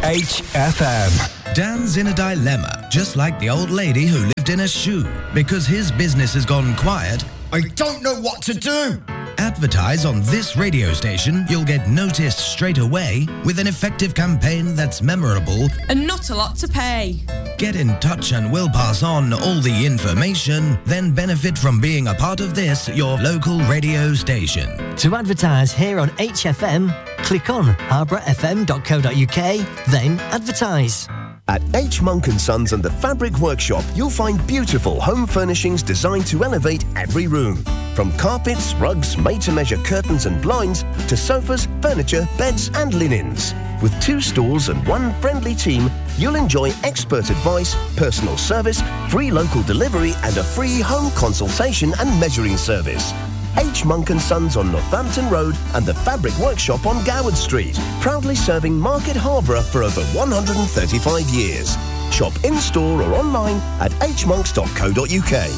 HFM. Dan's in a dilemma, just like the old lady who lived in a shoe. Because his business has gone quiet, I don't know what to do. Advertise on this radio station, you'll get noticed straight away with an effective campaign that's memorable and not a lot to pay. Get in touch and we'll pass on all the information, then benefit from being a part of this, your local radio station. To advertise here on HFM, click on harbourfm.co.uk, then advertise. At H. Monk & Sons and the Fabric Workshop, you'll find beautiful home furnishings designed to elevate every room. From carpets, rugs, made-to-measure curtains and blinds, to sofas, furniture, beds and linens. With 2 stores and 1 friendly team, you'll enjoy expert advice, personal service, free local delivery and a free home consultation and measuring service. H. Monk & Sons on Northampton Road and the Fabric Workshop on Goward Street, proudly serving Market Harborough for over 135 years. Shop in-store or online at hmonks.co.uk.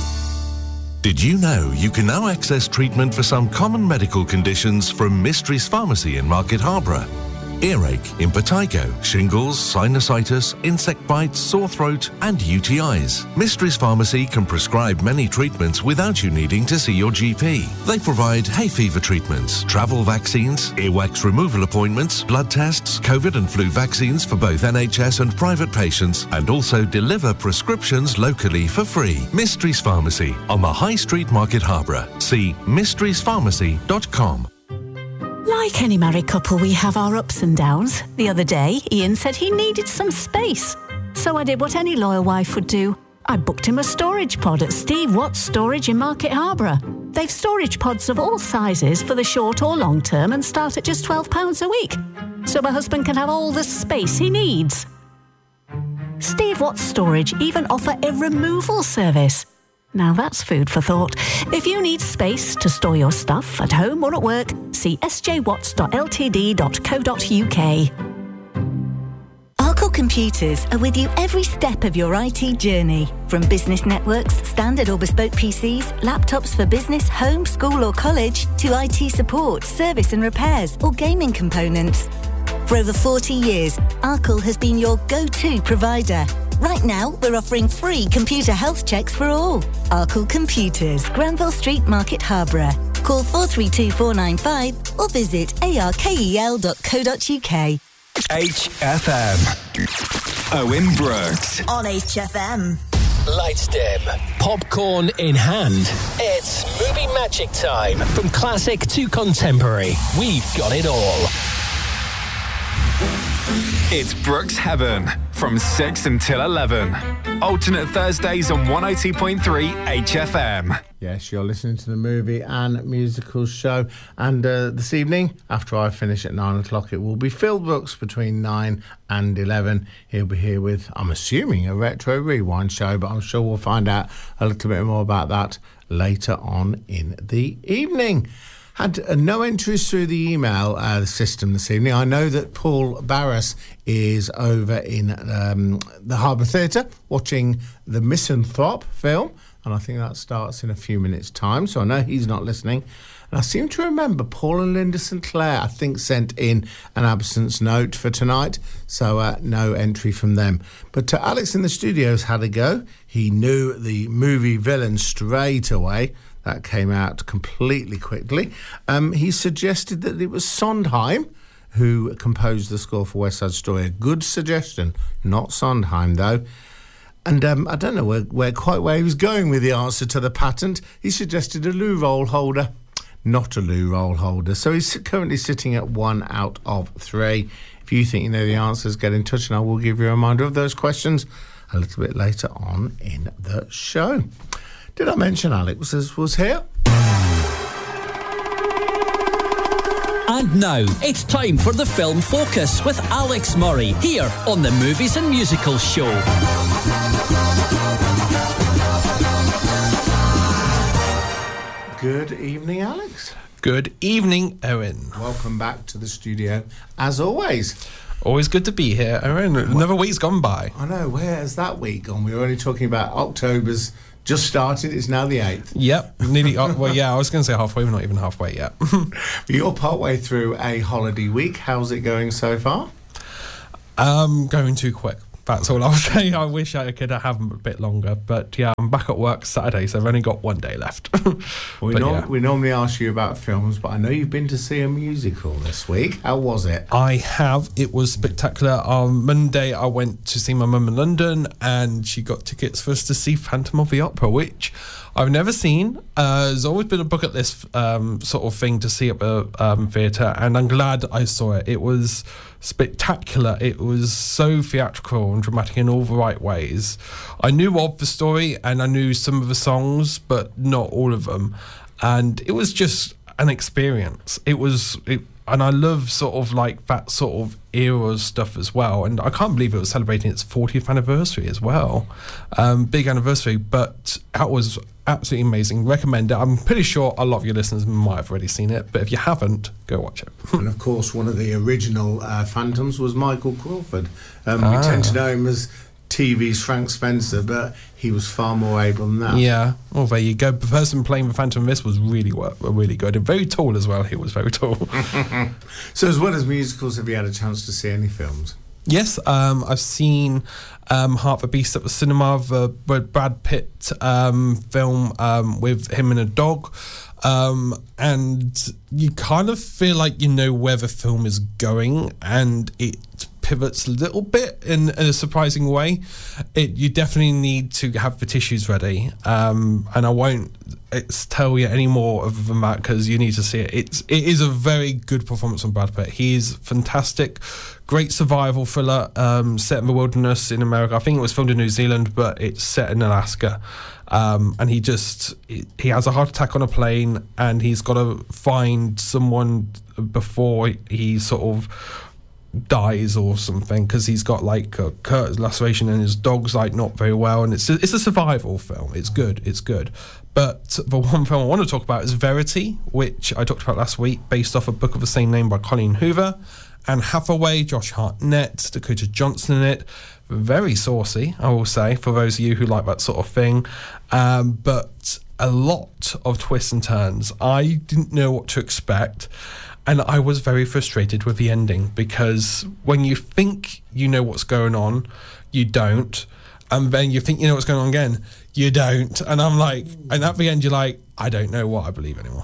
Did you know you can now access treatment for some common medical conditions from Mysteries Pharmacy in Market Harborough? Earache, impetigo, shingles, sinusitis, insect bites, sore throat and UTIs. Mysteries Pharmacy can prescribe many treatments without you needing to see your GP. They provide hay fever treatments, travel vaccines, earwax removal appointments, blood tests, COVID and flu vaccines for both NHS and private patients, and also deliver prescriptions locally for free. Mysteries Pharmacy on the High Street, Market Harborough. See mysteriespharmacy.com. Like any married couple, we have our ups and downs. The other day, Ian said he needed some space. So I did what any loyal wife would do. I booked him a storage pod at Steve Watts Storage in Market Harborough. They've storage pods of all sizes for the short or long term and start at just £12 a week. So my husband can have all the space he needs. Steve Watts Storage even offer a removal service. Now that's food for thought. If you need space to store your stuff at home or at work, see sjwatts.ltd.co.uk. Arkle Computers are with you every step of your IT journey. From business networks, standard or bespoke PCs, laptops for business, home, school or college, to IT support, service and repairs or gaming components. For over 40 years, Arkle has been your go-to provider. Right now, we're offering free computer health checks for all. Arkle Computers, Granville Street, Market Harborough. Call 432495 or visit arkel.co.uk. HFM. Owen Brooks. On HFM. Lights dim, popcorn in hand. It's movie magic time. From classic to contemporary, we've got it all. It's Brooks Heaven from 6 until 11. Alternate Thursdays on 102.3 HFM. Yes, you're listening to the movie and musical show. And this evening, after I finish at 9 o'clock, it will be Phil Brooks between 9 and 11. He'll be here with, I'm assuming, a retro rewind show, but I'm sure we'll find out a little bit more about that later on in the evening. Had no entries through the email system this evening. I know that Paul Barras is over in the Harbour Theatre watching the Misanthrope film, and I think that starts in a few minutes' time, so I know he's not listening. And I seem to remember Paul and Linda St Clair, I think, sent in an absence note for tonight, so no entry from them. But Alex in the studio's had a go. He knew the movie villain straight away. That came out completely quickly. He suggested that it was Sondheim who composed the score for West Side Story. A good suggestion, not Sondheim, though. And I don't know where he was going with the answer to the patent. He suggested a loo roll holder. Not a loo roll holder. So he's currently sitting at 1 out of 3. If you think you know the answers, get in touch and I will give you a reminder of those questions a little bit later on in the show. Did I mention Alex was here? And now, it's time for the Film Focus with Alex Murray, here on the Movies and Musicals Show. Good evening, Alex. Good evening, Owen. Welcome back to the studio, as always. Always good to be here, Owen. Another week's gone by. I know, where has that week gone? We were only talking about October's just started, it's now the 8th. Yep, nearly, well, yeah, I was going to say halfway, we're not even halfway yet. You're partway through a holiday week. How's it going so far? Going too quick. That's all I'll say. I wish I could have them a bit longer. But yeah, I'm back at work Saturday, so I've only got one day left. We normally ask you about films, but I know you've been to see a musical this week. How was it? I have. It was spectacular. On Monday, I went to see my mum in London, and she got tickets for us to see Phantom of the Opera, which I've never seen. There's always been a bucket list sort of thing to see at the theatre, and I'm glad I saw it. It was spectacular. It was so theatrical and dramatic in all the right ways. I knew of the story and I knew some of the songs, but not all of them. And it was just an experience. And I love sort of like that sort of era stuff as well. And I can't believe it was celebrating its 40th anniversary as well. Big anniversary, but that was absolutely amazing. Recommend it. I'm pretty sure a lot of your listeners might have already seen it, but if you haven't, go watch it. And of course, one of the original Phantoms was Michael Crawford. We tend to know him as TV's Frank Spencer, but he was far more able than that. Yeah, well, there you go. The person playing the Phantom Mist was really good and very tall as well. He was very tall. So as well as musicals, have you had a chance to see any films? Yes, I've seen Heart of the Beast at the cinema, the Brad Pitt film with him and a dog. And you kind of feel like you know where the film is going, and it pivots a little bit in a surprising way. You definitely need to have the tissues ready, and I won't tell you any more other than that because you need to see it. It is a very good performance from Brad Pitt. He is fantastic. Great survival thriller set in the wilderness in America. I think it was filmed in New Zealand, but it's set in Alaska. And he has a heart attack on a plane, and he's got to find someone before he sort of dies or something, because he's got like a laceration and his dog's like not very well, and it's a survival film. It's good. But the one film I want to talk about is Verity, which I talked about last week, based off a book of the same name by Colleen Hoover. Anne Hathaway, Josh Hartnett, Dakota Johnson in it. Very saucy, I will say, for those of you who like that sort of thing. But a lot of twists and turns. I didn't know what to expect, and I was very frustrated with the ending, because when you think you know what's going on, you don't. And then you think you know what's going on again, you don't. And I'm like, and at the end you're like, I don't know what I believe anymore.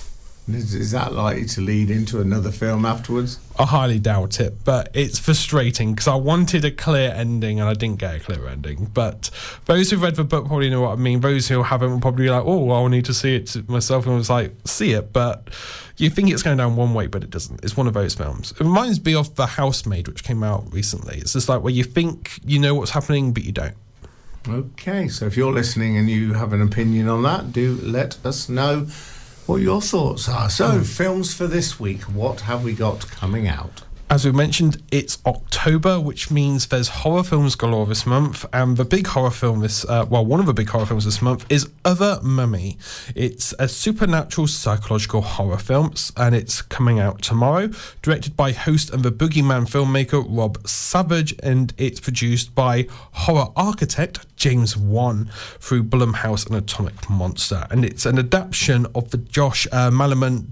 Is that likely to lead into another film afterwards? I highly doubt it, but it's frustrating because I wanted a clear ending and I didn't get a clear ending. But those who've read the book probably know what I mean. Those who haven't will probably be like, oh, well, I'll need to see it myself. And I was like, see it, but you think it's going down one way, but it doesn't. It's one of those films. It reminds me of The Housemaid, which came out recently. It's just like where you think you know what's happening, but you don't. Okay, so if you're listening and you have an opinion on that, do let us know what your thoughts are. So, films for this week, what have we got coming out? As we mentioned, it's October, which means there's horror films galore this month, and the big horror film one of the big horror films this month is Other Mummy. It's a supernatural psychological horror film, and it's coming out tomorrow, directed by host and the Boogeyman filmmaker Rob Savage, and it's produced by horror architect James Wan through Blumhouse and Atomic Monster, and it's an adaptation of the Josh Malerman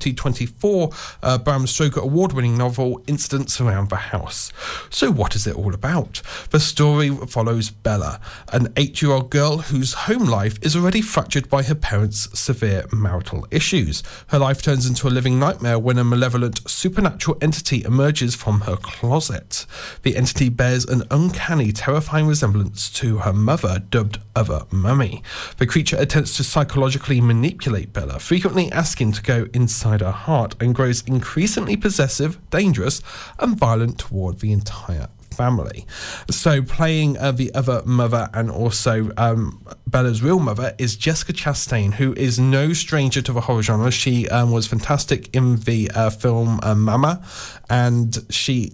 2024 Bram Stoker award-winning novel Incidents Around the House. So what is it all about? The story follows Bella, an 8-year-old girl whose home life is already fractured by her parents' severe marital issues. Her life turns into a living nightmare when a malevolent supernatural entity emerges from her closet. The entity bears an uncanny, terrifying resemblance to her mother, dubbed Other Mummy. The creature attempts to psychologically manipulate Bella, frequently asking to go inside her heart, and grows increasingly possessive, dangerous, and violent toward the entire family. So playing the other mother and also Bella's real mother is Jessica Chastain, who is no stranger to the horror genre. She was fantastic in the film Mama, and she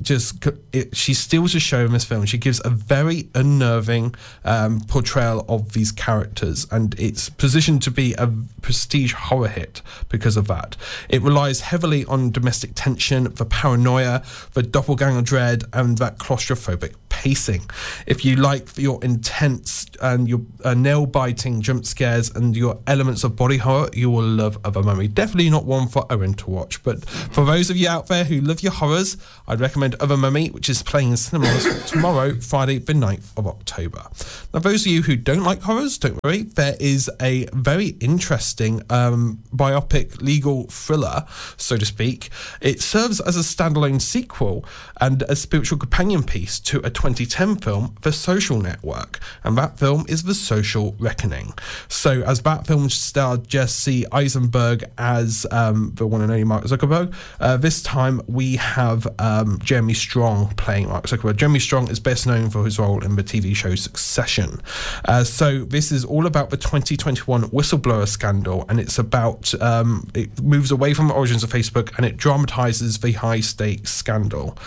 steals the show in this film. She gives a very unnerving portrayal of these characters, and it's positioned to be a prestige horror hit because of that. It relies heavily on domestic tension, the paranoia, the doppelganger dread, and that claustrophobic pacing. If you like your intense and your nail-biting jump scares and your elements of body horror, you will love Other Mummy. Definitely not one for Owen to watch, but for those of you out there who love your horrors, I'd recommend Other Mummy, which is playing in cinemas tomorrow, Friday the 9th of October. Now, those of you who don't like horrors, don't worry, there is a very interesting biopic legal thriller, so to speak. It serves as a standalone sequel and a spiritual companion piece to a 2010 film, The Social Network, and that film is The Social Reckoning. So as that film starred Jesse Eisenberg as the one and only Mark Zuckerberg, this time we have Jeremy Strong playing Mark Zuckerberg. Jeremy Strong is best known for his role in the TV show Succession. So this is all about the 2021 whistleblower scandal, and it's about it moves away from the origins of Facebook and it dramatizes the high stakes scandal.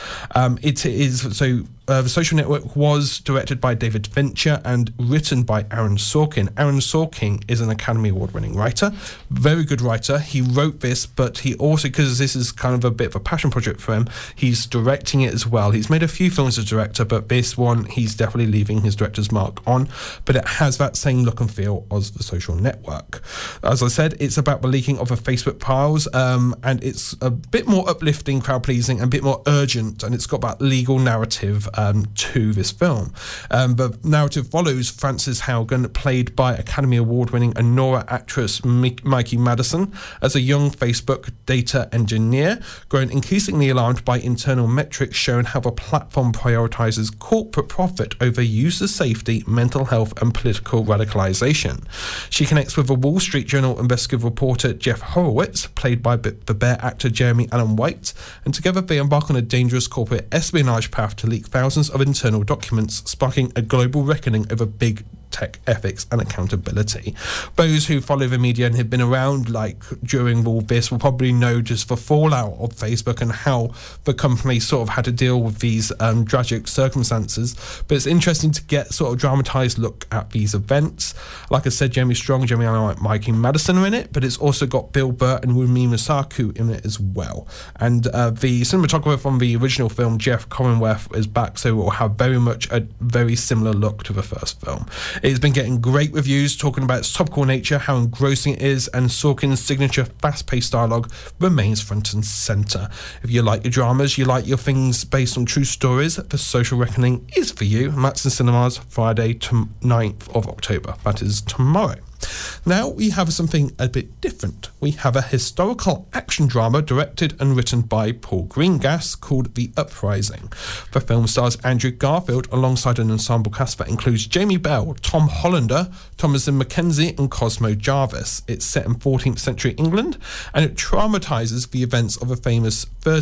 The Social Network was directed by David Fincher and written by Aaron Sorkin. Aaron Sorkin is an Academy Award-winning writer, very good writer. He wrote this, but he also, because this is kind of a bit of a passion project for him, he's directing it as well. He's made a few films as a director, but this one, he's definitely leaving his director's mark on, but it has that same look and feel as The Social Network. As I said, it's about the leaking of the Facebook files, and it's a bit more uplifting, crowd-pleasing, and a bit more urgent, and it's got that legal narrative to this film. The narrative follows Frances Haugen, played by Academy Award-winning Anora actress Mikey Madison, as a young Facebook data engineer, growing increasingly alarmed by internal metrics showing how the platform prioritises corporate profit over user safety, mental health, and political radicalisation. She connects with the Wall Street Journal investigative reporter Jeff Horowitz, played by the Bear actor Jeremy Allen White, and together they embark on a dangerous corporate espionage path to leak thousands of internal documents, sparking a global reckoning over big tech ethics and accountability. Those who follow the media and have been around during all this will probably know just the fallout of Facebook and how the company sort of had to deal with these tragic circumstances. But it's interesting to get sort of dramatised look at these events. Like I said, Jeremy Strong, Jeremy Allen, Mikey Madison are in it, but it's also got Bill Burr and Rumi Musaku in it as well. And the cinematographer from the original film, Jeff Cornworth, is back, so it will have very much a very similar look to the first film. It's been getting great reviews, talking about its topical nature, how engrossing it is, and Sorkin's signature fast-paced dialogue remains front and centre. If you like your dramas, you like your things based on true stories, The Social Reckoning is for you. And that's in cinemas Friday, 9th of October. That is tomorrow. Now we have something a bit different. We have a historical action drama directed and written by Paul Greengrass called The Uprising. The film stars Andrew Garfield alongside an ensemble cast that includes Jamie Bell, Tom Hollander, Thomasin McKenzie and Cosmo Jarvis. It's set in 14th century England and it dramatises the events of a famous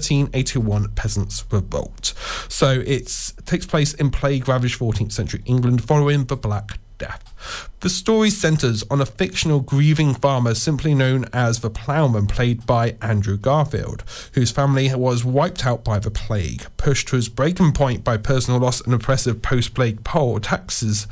1381 peasants' revolt. So it takes place in plague-ravaged 14th century England following the Black Death. The story centres on a fictional grieving farmer simply known as the Ploughman, played by Andrew Garfield, whose family was wiped out by the plague. Pushed to its breaking point by personal loss and oppressive post-plague poll taxes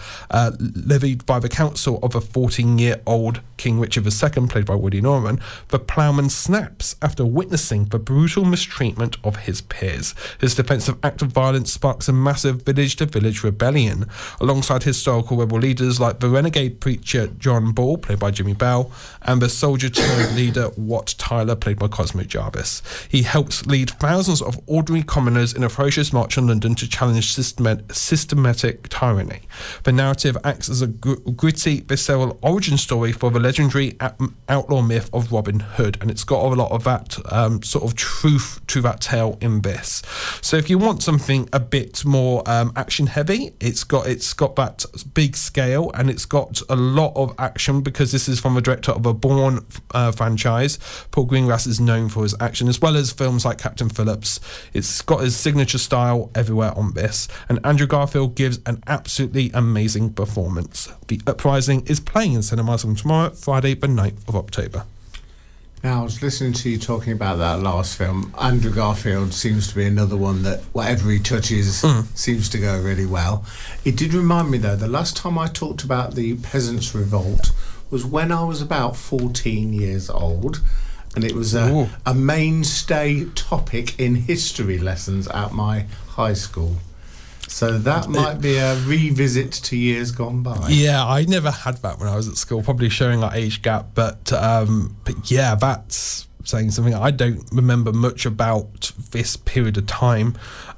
levied by the council of a 14-year-old King Richard II, played by Woody Norman, the Ploughman snaps after witnessing the brutal mistreatment of his peers. His defensive act of violence sparks a massive village-to-village rebellion, alongside historical rebel leaders like the renegade preacher John Ball, played by Jimmy Bell, and the soldier-turned-leader Wat Tyler, played by Cosmo Jarvis. He helps lead thousands of ordinary commoners in a ferocious march on London to challenge systematic tyranny. The narrative acts as a gritty, visceral origin story for the legendary outlaw myth of Robin Hood, and it's got a lot of that sort of truth to that tale in this. So if you want something a bit more action-heavy, it's got that big scale, and it's got a lot of action because this is from the director of a Bourne franchise. Paul Greengrass is known for his action, as well as films like Captain Phillips. It's got his signature style everywhere on this, and Andrew Garfield gives an absolutely amazing performance. The Uprising is playing in cinemas from tomorrow, Friday the 9th of October. Now, I was listening to you talking about that last film. Andrew Garfield seems to be another one that whatever he touches seems to go really well. It did remind me, though, the last time I talked about the Peasants' Revolt was when I was about 14 years old, and it was a mainstay topic in history lessons at my high school. So that might be a revisit to years gone by. Yeah, I never had that when I was at school, probably showing our age gap. But yeah, that's saying something. I don't remember much about this period of time,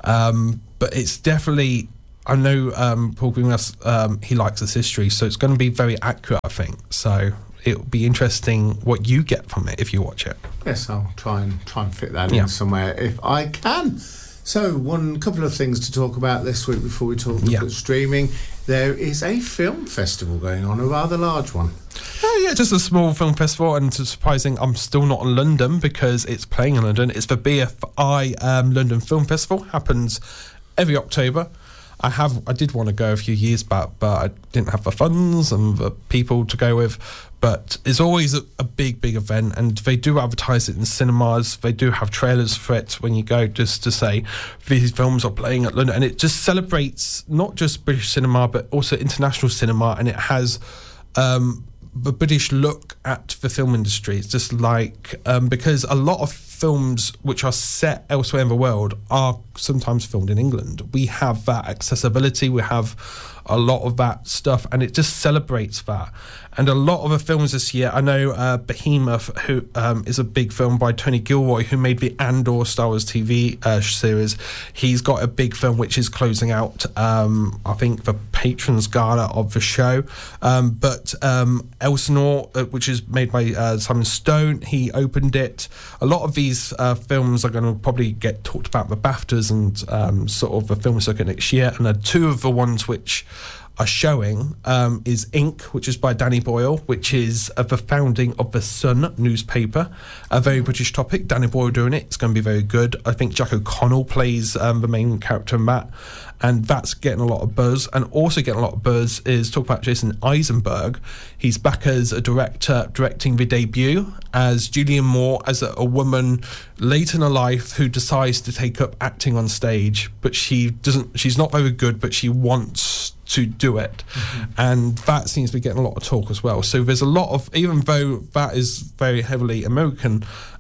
but it's definitely... I know Paul Greengrass, he likes this history, so it's going to be very accurate, I think. So it'll be interesting what you get from it if you watch it. Yes, I'll try and fit that in somewhere if I can. So, one couple of things to talk about this week before we talk about streaming. There is a film festival going on, a rather large one. Yeah, just a small film festival, and it's surprising I'm still not in London because it's playing in London. It's the BFI London Film Festival. Happens every October. I did want to go a few years back, but I didn't have the funds and the people to go with. But it's always a big event, and they do advertise it in cinemas. They do have trailers for it when you go, just to say these films are playing at London. And it just celebrates not just British cinema, but also international cinema, and it has the British look at the film industry. It's just like, because a lot of films which are set elsewhere in the world are sometimes filmed in England. We have that accessibility, we have a lot of that stuff, and it just celebrates that. And a lot of the films this year, I know Behemoth, who is a big film by Tony Gilroy, who made the Andor Star Wars TV series. He's got a big film which is closing out, I think, the Patrons Gala of the show. But Elsinore, which is made by Simon Stone, he opened it. A lot of these films are going to probably get talked about the BAFTAs and sort of the film circuit next year. And two of the ones which are showing is Ink, which is by Danny Boyle, which is the founding of the Sun newspaper. A very British topic. Danny Boyle doing it. It's going to be very good. I think Jack O'Connell plays the main character in that, and that's getting a lot of buzz. And also getting a lot of buzz is talk about Jason Eisenberg. He's back as a director, directing the debut as Julianne Moore, as a woman late in her life who decides to take up acting on stage, but she's not very good, but she wants to do it. And that seems to be getting a lot of talk as well. So there's a lot of, even though that is very heavily American,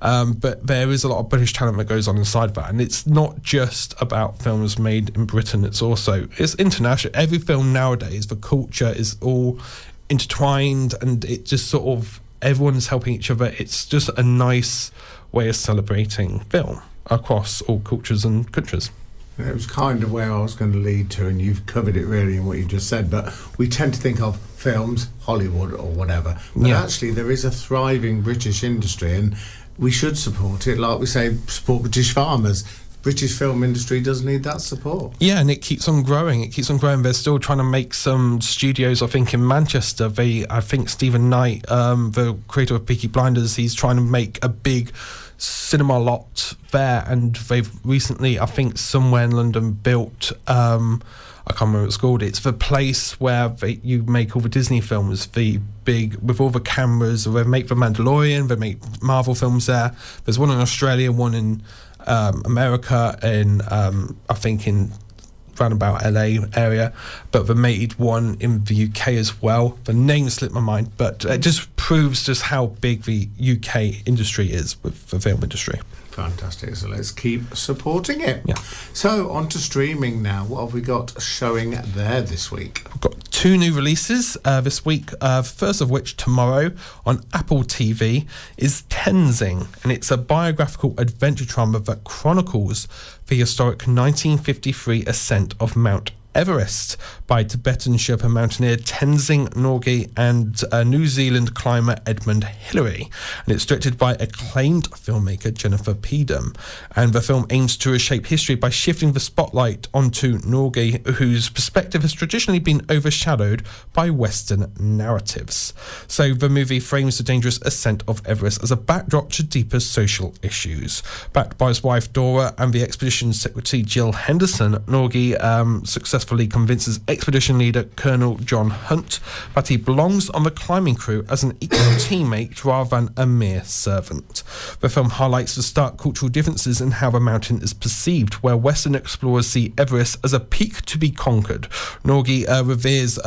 but there is a lot of British talent that goes on inside that. And it's not just about films made in Britain, it's international. Every film nowadays, the culture is all intertwined, and it just sort of, everyone's helping each other. It's just a nice way of celebrating film across all cultures and countries. It was kind of where I was going to lead to, and you've covered it really in what you just said, but we tend to think of films, Hollywood or whatever, but actually there is a thriving British industry, and we should support it. Like we say, support British farmers. British film industry does need that support. Yeah, and it keeps on growing. They're still trying to make some studios, I think, in Manchester. I think Stephen Knight, the creator of Peaky Blinders, he's trying to make a big cinema lot there, and they've recently, I think, somewhere in London built, I can't remember what it's called. It's the place where you make all the Disney films, the big, with all the cameras. They make The Mandalorian, they make Marvel films there. There's one in Australia, one in America, in I think in roundabout LA area, but they made one in the UK as well. The name slipped my mind, but it just proves just how big the UK industry is with the film industry. Fantastic. So let's keep supporting it. Yeah. So on to streaming now. What have we got showing there this week? We've got two new releases this week. First of which, tomorrow on Apple TV, is Tenzing, and it's a biographical adventure drama that chronicles the historic 1953 ascent of Mount Everest by Tibetan Sherpa mountaineer Tenzing Norgay and New Zealand climber Edmund Hillary. And it's directed by acclaimed filmmaker Jennifer Peedham. And the film aims to reshape history by shifting the spotlight onto Norgay, whose perspective has traditionally been overshadowed by Western narratives. So the movie frames the dangerous ascent of Everest as a backdrop to deeper social issues. Backed by his wife Dora and the expedition secretary Jill Henderson, Norgay successfully successfully convinces expedition leader Colonel John Hunt that he belongs on the climbing crew as an equal teammate rather than a mere servant. The film highlights the stark cultural differences in how the mountain is perceived, where Western explorers see Everest as a peak to be conquered. Norgay reveres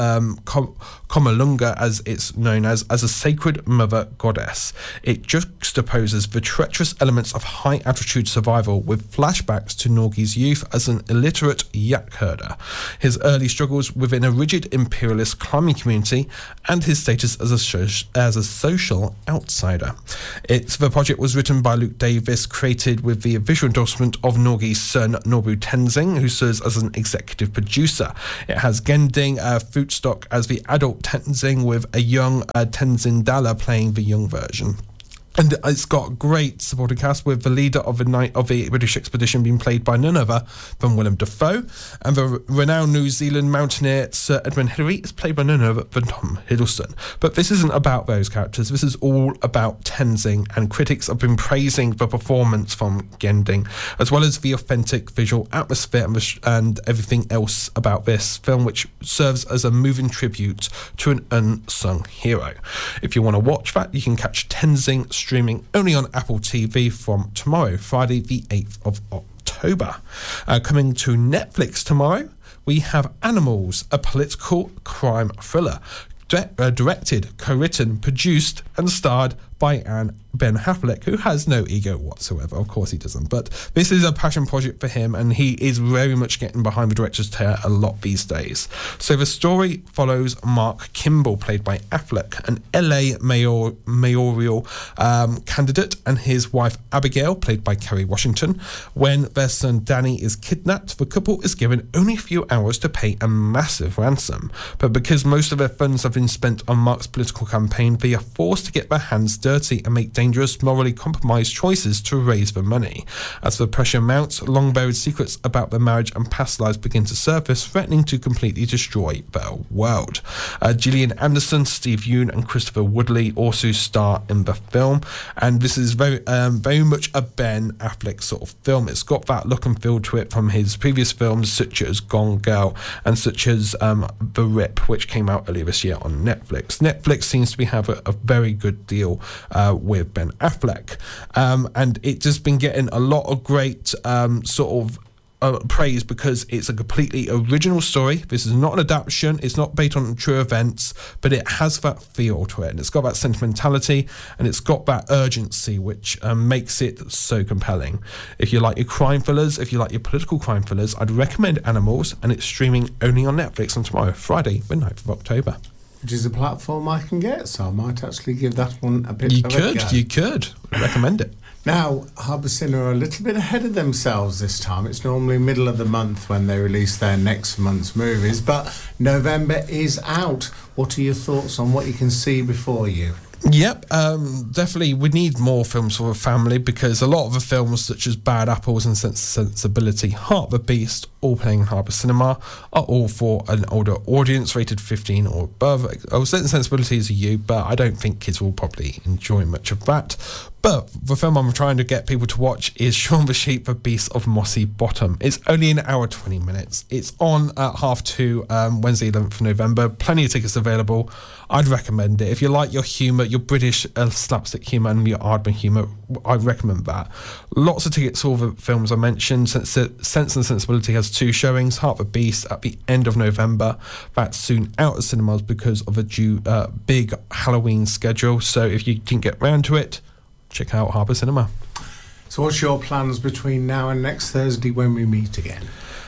Komalunga, as it's known as a sacred mother goddess. It juxtaposes the treacherous elements of high-altitude survival with flashbacks to Norgay's youth as an illiterate yak herder, his early struggles within a rigid imperialist climbing community, and his status as a social outsider. The project was written by Luke Davis, created with the visual endorsement of Norgay's son Nobu Tenzing, who serves as an executive producer. It has Gending Footstock as the adult Tenzing, with a young Tenzin Dala playing the young version. And it's got a great supporting cast, with the leader of the British expedition being played by none other than Willem Dafoe, and the renowned New Zealand mountaineer Sir Edmund Hillary is played by none other than Tom Hiddleston. But this isn't about those characters. This is all about Tenzing, and critics have been praising the performance from Gending, as well as the authentic visual atmosphere and everything else about this film, which serves as a moving tribute to an unsung hero. If you want to watch that, you can catch Tenzing streaming only on Apple TV from tomorrow, Friday the 8th of October. Coming to Netflix tomorrow, we have Animals, a political crime thriller, directed, co-written, produced and starred by Ben Affleck, who has no ego whatsoever. Of course he doesn't, but this is a passion project for him, and he is very much getting behind the director's chair a lot these days. So the story follows Mark Kimball, played by Affleck, an LA mayoral candidate, and his wife Abigail, played by Kerry Washington. When their son Danny is kidnapped, the couple is given only a few hours to pay a massive ransom, but because most of their funds have been spent on Mark's political campaign, they are forced to get their hands dirty and make dangerous, morally compromised choices to raise the money. As the pressure mounts, long-buried secrets about their marriage and past lives begin to surface, threatening to completely destroy their world. Gillian Anderson, Steve Yeun and Christopher Woodley also star in the film, and this is very much a Ben Affleck sort of film. It's got that look and feel to it from his previous films, such as Gone Girl and such as The Rip, which came out earlier this year on Netflix. Netflix seems to have a very good deal with Ben Affleck, and it's just been getting a lot of great praise because it's a completely original story. This is not an adaptation, it's not based on true events, but it has that feel to it, and it's got that sentimentality, and it's got that urgency, which makes it so compelling. If you like your crime thrillers, if you like your political crime thrillers, I'd recommend Animals, and it's streaming only on Netflix on tomorrow, Friday, the 9th of October. Which is a platform I can get, so I might actually give that one a bit of a go. You could. Recommend it. Now, Harbour Cinema are a little bit ahead of themselves this time. It's normally middle of the month when they release their next month's movies, but November is out. What are your thoughts on what you can see before you? Yep, definitely we need more films for the family, because a lot of the films such as Bad Apples and Sensibility, Heart of the Beast, all playing in Harbour Cinema, are all for an older audience rated 15 or above. Sensibility is a U, but I don't think kids will probably enjoy much of that. But the film I'm trying to get people to watch is Shaun the Sheep, The Beast of Mossy Bottom. It's only an hour 20 minutes. It's on at 2:30, Wednesday 11th of November. Plenty of tickets available. I'd recommend it. If you like your humour, your British slapstick humour and your Aardman humour, I'd recommend that. Lots of tickets for all the films I mentioned. Sense and Sensibility has 2 showings. Heart of the Beast at the end of November. That's soon out of cinemas because of a big Halloween schedule. So if you didn't get round to it, check out Harbour Cinema. So what's your plans between now and next Thursday when we meet again?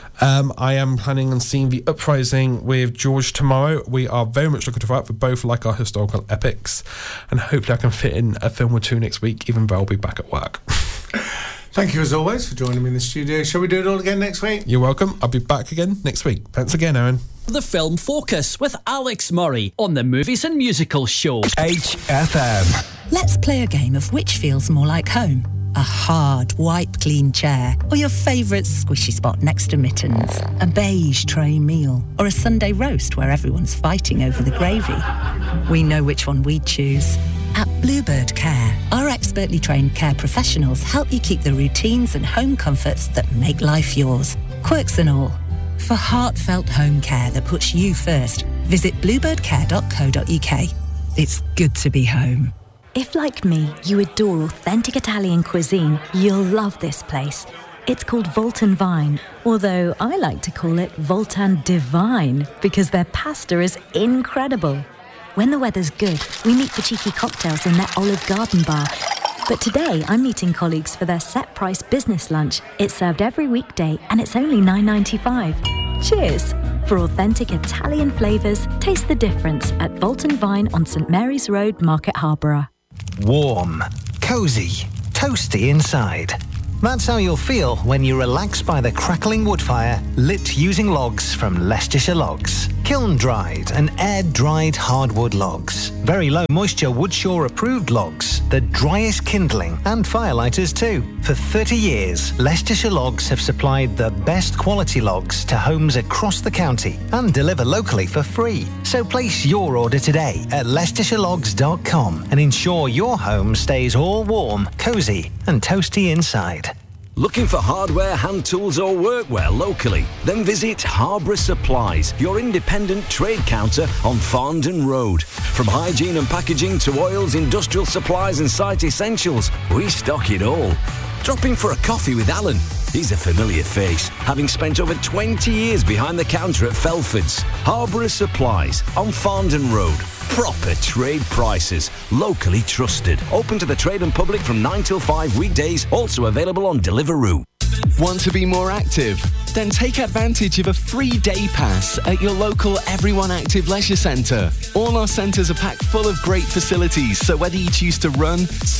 I am planning on seeing The Uprising with George tomorrow. We are very much looking forward to both like our historical epics, and hopefully I can fit in a film or 2 next week, even though I'll be back at work. Thank you as always for joining me in the studio. Shall we do it all again next week? You're welcome. I'll be back again next week. Thanks again, Aaron. The Film Focus with Alex Murray on the Movies and Musical Show. HFM. Let's play a game of which feels more like home. A hard, wipe-clean chair, or your favourite squishy spot next to mittens. A beige tray meal, or a Sunday roast where everyone's fighting over the gravy. We know which one we'd choose. At Bluebird Care, our expertly trained care professionals help you keep the routines and home comforts that make life yours. Quirks and all. For heartfelt home care that puts you first, visit bluebirdcare.co.uk. It's good to be home. If, like me, you adore authentic Italian cuisine, you'll love this place. It's called Voltan Vine, although I like to call it Voltan Divine because their pasta is incredible. When the weather's good, we meet for cheeky cocktails in their Olive Garden bar. But today, I'm meeting colleagues for their set-price business lunch. It's served every weekday and it's only $9.95. Cheers! For authentic Italian flavours, taste the difference at Voltan Vine on St Mary's Road, Market Harborough. Warm, cosy, toasty inside. That's how you'll feel when you relax by the crackling wood fire lit using logs from Leicestershire Logs. Kiln-dried and air-dried hardwood logs. Very low moisture Woodshaw approved logs. The driest kindling and firelighters too. For 30 years, Leicestershire Logs have supplied the best quality logs to homes across the county and deliver locally for free. So place your order today at LeicestershireLogs.com and ensure your home stays all warm, cosy and toasty inside. Looking for hardware, hand tools or workwear locally? Then visit Harborough Supplies, your independent trade counter on Farndon Road. From hygiene and packaging to oils, industrial supplies and site essentials, we stock it all. Drop in for a coffee with Alan. He's a familiar face, having spent over 20 years behind the counter at Felford's. Harborough Supplies on Farndon Road. Proper trade prices, locally trusted. Open to the trade and public from 9 till 5 weekdays, also available on Deliveroo. Want to be more active? Then take advantage of a free day pass at your local Everyone Active Leisure Centre. All our centres are packed full of great facilities, so whether you choose to run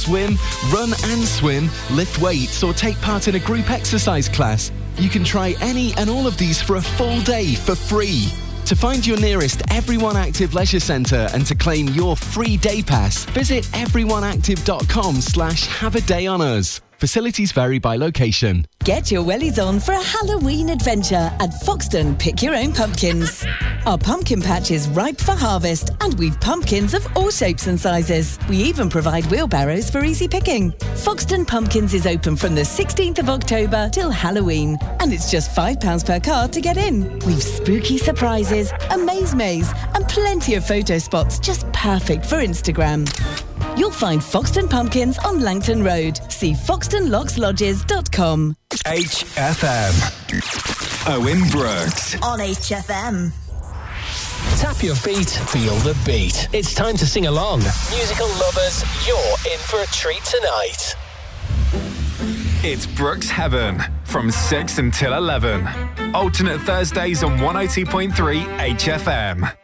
and swim, lift weights or take part in a group exercise class, you can try any and all of these for a full day for free. To find your nearest Everyone Active Leisure Centre and to claim your free day pass, visit everyoneactive.com/have-a-day-on-us. Facilities vary by location. Get your wellies on for a Halloween adventure at Foxton Pick Your Own Pumpkins. Our pumpkin patch is ripe for harvest and we've pumpkins of all shapes and sizes. We even provide wheelbarrows for easy picking. Foxton Pumpkins is open from the 16th of October till Halloween and it's just £5 per card to get in. We've spooky surprises, a maze and plenty of photo spots just perfect for Instagram. You'll find Foxton Pumpkins on Langton Road. See foxtonlockslodges.com. HFM. Owen Brooks. On HFM. Tap your feet, feel the beat. It's time to sing along. Musical lovers, you're in for a treat tonight. It's Brooks Heaven from 6 until 11. Alternate Thursdays on 102.3 HFM.